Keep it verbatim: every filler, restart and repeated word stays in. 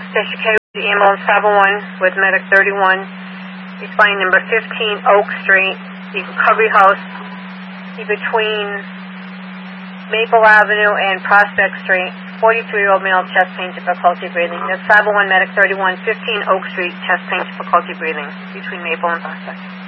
Station K, the ambulance five oh one with medic thirty-one. Responding number fifteen Oak Street, the recovery house between Maple Avenue and Prospect Street. forty-three-year-old male, chest pain, difficulty breathing. That's five oh one medic thirty-one, fifteen Oak Street, chest pain, difficulty breathing between Maple and Prospect.